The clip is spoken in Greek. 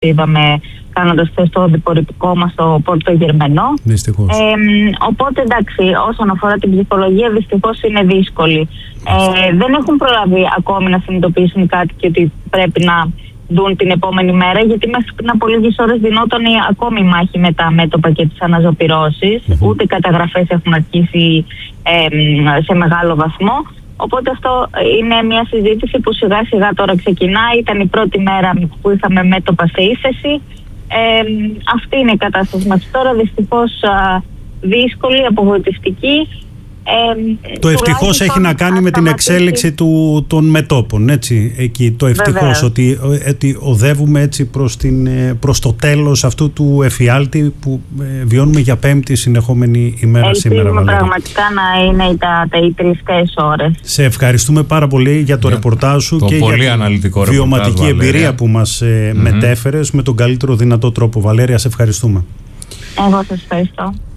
είδαμε κάνοντας το διπορητικό μας στο Πόρτο Γερμενό. Δυστυχώς. Οπότε εντάξει, όσον αφορά την ψυχολογία, δυστυχώς είναι δύσκολη. Δεν έχουν προλάβει ακόμη να συνειδητοποιήσουν κάτι και ότι πρέπει να δουν την επόμενη μέρα, γιατί μέχρι πριν από λίγες ώρες δινόταν ακόμη μάχη με τα μέτωπα και τις αναζωπυρώσεις. Ούτε καταγραφές έχουν αρχίσει σε μεγάλο βαθμό. Οπότε αυτό είναι μια συζήτηση που σιγά σιγά τώρα ξεκινάει. Ήταν η πρώτη μέρα που είχαμε μέτωπα σε ύφεση. Αυτή είναι η κατάσταση μας τώρα, δυστυχώς δύσκολη, απογοητευτική. Το ευτυχώς έχει να κάνει με την εξέλιξη των μετώπων, έτσι, εκεί το ευτυχώς, ότι οδεύουμε έτσι προς το τέλος αυτού του εφιάλτη που βιώνουμε για πέμπτη συνεχόμενη ημέρα σήμερα. Ελπίζουμε πραγματικά να είναι οι τελευταίες ώρες. Σε ευχαριστούμε πάρα πολύ για το ρεπορτάζ σου και για τη βιωματική εμπειρία που μας μετέφερες με τον καλύτερο δυνατό τρόπο. Βαλέρια, σε ευχαριστούμε. Εγώ σας ευχαριστώ.